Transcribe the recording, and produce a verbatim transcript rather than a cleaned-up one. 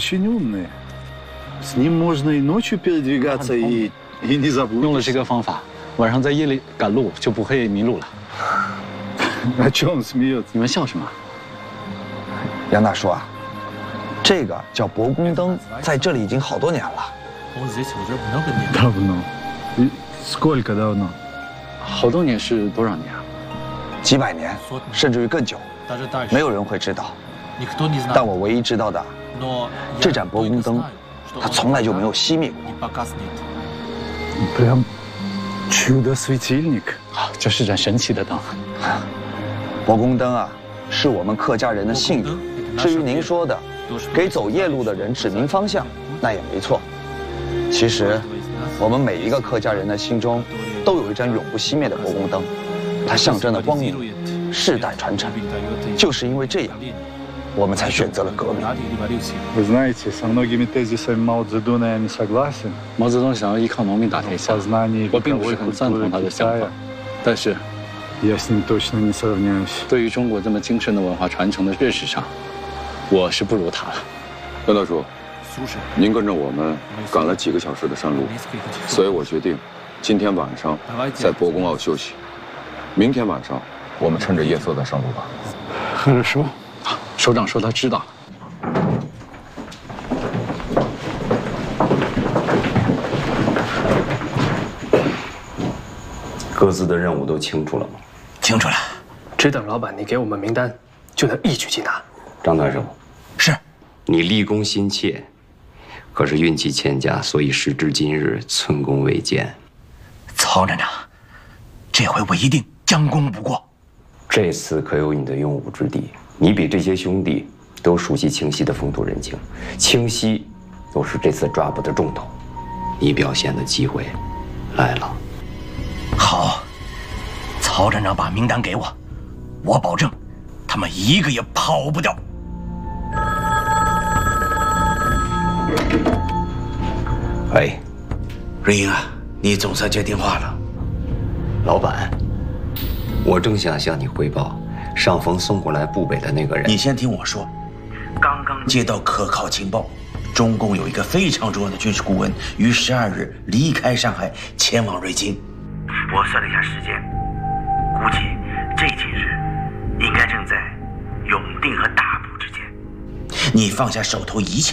очень умный. С ним можно и ночью передвигаться, и, и не забудешь. 用了这个方法，晚上在夜里赶路就不会迷路了。 О чем он смеется？ 你们笑什么？ 杨大叔啊，这个叫博宫灯，在这里已经好多年了。 Давно. Сколько давно？ 好多年是多少年啊？ 几百年，甚至于更久，没有人会知道。但我唯一知道的，这盏博宫灯，它从来就没有熄灭过。 Прям чудо-светильник。 啊，这是盏神奇的灯。 博宫灯啊，是我们客家人的信仰。至于您说的，给走夜路的人指明方向，那也没错。其实，我们每一个客家人的心中，都有一盏永不熄灭的博宫灯，它象征着光明，世代传承。就是因为这样，我们才选择了革命。 Вы знаете, со многими тезисами Мао Цзэдуна я не согласен. 毛泽东想要依靠农民打天下，我并不是很赞同他的想法，但是 Я с ним точно не сравняюсь. 对于中国这么精深的文化传承的认识上，我是不如他了。 杨大叔，您跟着我们赶了几个小时的山路，所以我决定，今天晚上在博公坳休息，明天晚上我们趁着夜色再上路吧。 Хорошо， 首长说他知道了。 各自的任务都清楚了吗？ 清楚了，只等老板你给我们名单，就能一举缉拿。 张大手， 是。 你立功心切，可是运气欠佳，所以时至今日寸功未见。 曹站长，这回我一定将功补过。 这次可有你的用武之地。你比这些兄弟都熟悉清溪的风土人情，清溪又是这次抓捕的重头，你表现的机会来了。 好，曹站长把名单给我，我保证，他们一个也跑不掉。 喂， 瑞英啊，你总算接电话了。 老板，我正想向你汇报上峰送过来部北的那个人。 你先听我说，刚刚接到可靠情报，中共有一个非常重要的军事顾问于十二日离开上海，前往瑞金。我算了一下时间，估计这几日应该正在永定和大埔之间。你放下手头一切。